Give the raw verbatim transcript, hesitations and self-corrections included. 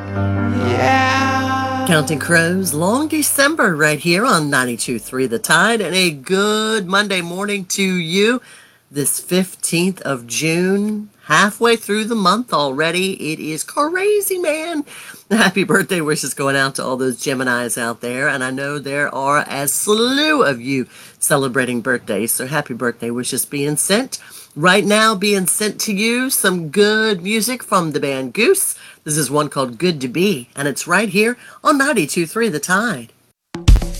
Yeah. Counting Crows, Long December right here on ninety-two point three The Tide, and a good Monday morning to you. This fifteenth of June, halfway through the month already. It is crazy, man. Happy birthday wishes going out to all those Geminis out there, and I know there are a slew of you celebrating birthdays, so happy birthday wishes being sent. Right now, being sent to you some good music from the band Goose. This is one called Good to Be, and it's right here on ninety-two point three The Tide.